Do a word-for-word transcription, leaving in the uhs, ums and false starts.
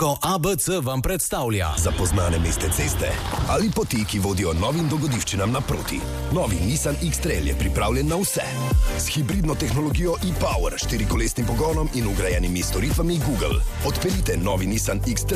Ko A B C vam predstavlja zapoznane mestne ceste ali poti, ki vodijo novim dogodivščinam naproti. Novi Nissan X-Trail je pripravljen na vse. S hibridno tehnologijo e-Power, štirikolesnim pogonom in vgrajenimi storitvami Google. Odpeljite novi Nissan X-Trail